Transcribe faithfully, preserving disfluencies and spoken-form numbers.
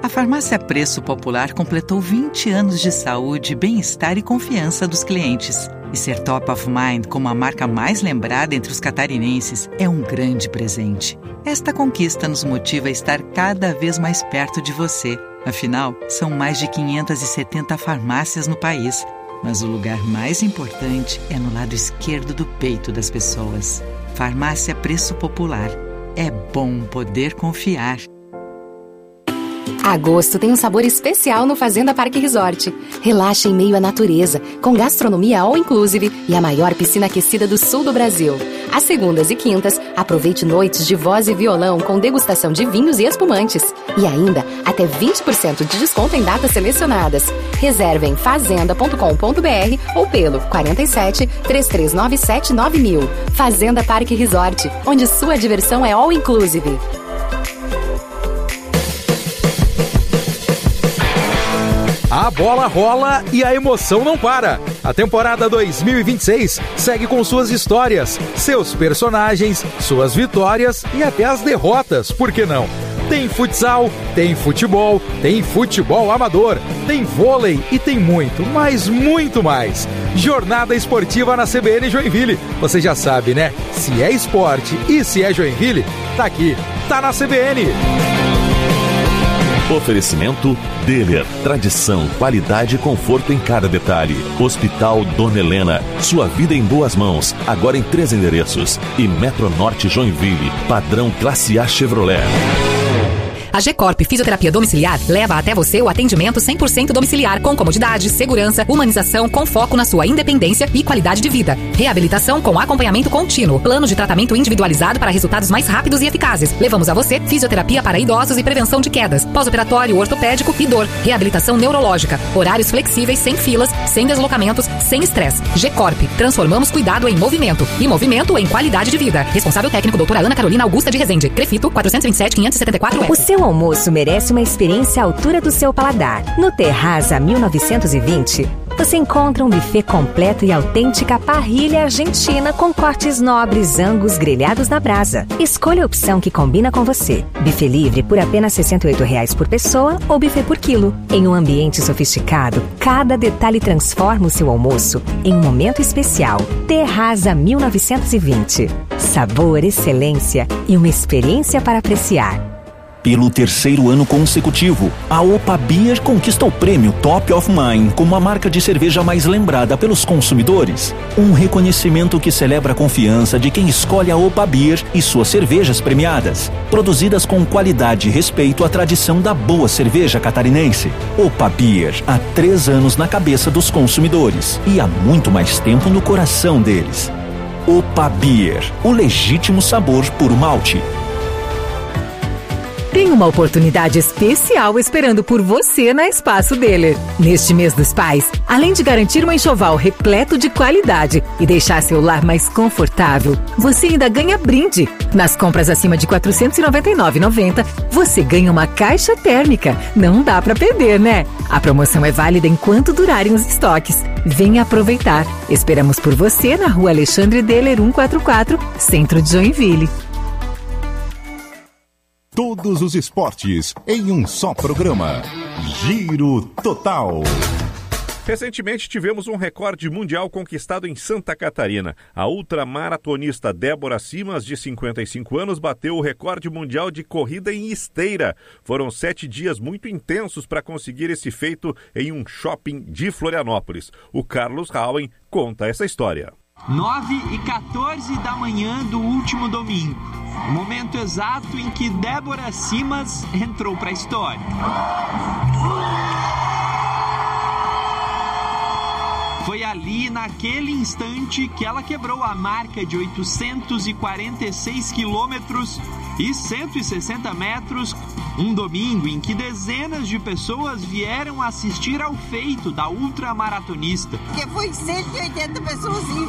A Farmácia Preço Popular completou vinte anos de saúde, bem-estar e confiança dos clientes. E ser top of mind como a marca mais lembrada entre os catarinenses é um grande presente. Esta conquista nos motiva a estar cada vez mais perto de você. Afinal, são mais de quinhentas e setenta farmácias no país. Mas o lugar mais importante é no lado esquerdo do peito das pessoas. Farmácia Preço Popular. É bom poder confiar. Agosto tem um sabor especial no Fazenda Parque Resort. Relaxa em meio à natureza, com gastronomia all inclusive e a maior piscina aquecida do sul do Brasil. Às segundas e quintas, aproveite noites de voz e violão com degustação de vinhos e espumantes. E ainda, até vinte por cento de desconto em datas selecionadas. Reserve em fazenda ponto com ponto b r ou pelo quarenta e sete, três três nove sete, nove mil. Fazenda Parque Resort, onde sua diversão é all inclusive. A bola rola e a emoção não para. A temporada dois mil e vinte e seis segue com suas histórias, seus personagens, suas vitórias e até as derrotas, por que não? Tem futsal, tem futebol, tem futebol amador, tem vôlei e tem muito, mas muito mais. Jornada esportiva na C B N Joinville. Você já sabe, né? Se é esporte e se é Joinville, tá aqui, tá na C B N. Oferecimento Deller, tradição, qualidade e conforto em cada detalhe. Hospital Dona Helena, sua vida em boas mãos, agora em três endereços. E Metronorte Joinville, padrão classe A Chevrolet. A G-Corp Fisioterapia Domiciliar leva até você o atendimento cem por cento domiciliar, com comodidade, segurança, humanização, com foco na sua independência e qualidade de vida. Reabilitação com acompanhamento contínuo. Plano de tratamento individualizado para resultados mais rápidos e eficazes. Levamos a você fisioterapia para idosos e prevenção de quedas. Pós-operatório ortopédico e dor. Reabilitação neurológica. Horários flexíveis, sem filas, sem deslocamentos, sem estresse. G-Corp. Transformamos cuidado em movimento. E movimento em qualidade de vida. Responsável técnico doutora Ana Carolina Augusta de Rezende. Crefito quatrocentos e vinte e sete, quinhentos e setenta e quatro. O seu almoço merece uma experiência à altura do seu paladar. No Terraza mil novecentos e vinte, você encontra um buffet completo e autêntica parrilha argentina com cortes nobres angus grelhados na brasa. Escolha a opção que combina com você. Buffet livre por apenas sessenta e oito reais por pessoa ou buffet por quilo. Em um ambiente sofisticado, cada detalhe transforma o seu almoço em um momento especial. Terraza mil novecentos e vinte. Sabor, excelência e uma experiência para apreciar. Pelo terceiro ano consecutivo, a Opa Beer conquista o prêmio Top of Mind como a marca de cerveja mais lembrada pelos consumidores. Um reconhecimento que celebra a confiança de quem escolhe a Opa Beer e suas cervejas premiadas, produzidas com qualidade e respeito à tradição da boa cerveja catarinense. Opa Beer, há três anos na cabeça dos consumidores e há muito mais tempo no coração deles. Opa Beer, o legítimo sabor puro malte. Tem uma oportunidade especial esperando por você na Espaço Deller. Neste mês dos pais, além de garantir um enxoval repleto de qualidade e deixar seu lar mais confortável, você ainda ganha brinde. Nas compras acima de quatrocentos e noventa e nove reais e noventa centavos, você ganha uma caixa térmica. Não dá pra perder, né? A promoção é válida enquanto durarem os estoques. Venha aproveitar. Esperamos por você na Rua Alexandre Deller cento e quarenta e quatro, Centro de Joinville. Todos os esportes em um só programa. Giro Total. Recentemente tivemos um recorde mundial conquistado em Santa Catarina. A ultramaratonista Débora Simas, de cinquenta e cinco anos, bateu o recorde mundial de corrida em esteira. Foram sete dias muito intensos para conseguir esse feito em um shopping de Florianópolis. O Carlos Rauen conta essa história. nove e quatorze da manhã do último domingo. O momento exato em que Débora Simas entrou para a história. Foi ali, naquele instante, que ela quebrou a marca de oitocentos e quarenta e seis quilômetros e cento e sessenta metros. Um domingo em que dezenas de pessoas vieram assistir ao feito da ultramaratonista. Que foi cento e oitenta pessoas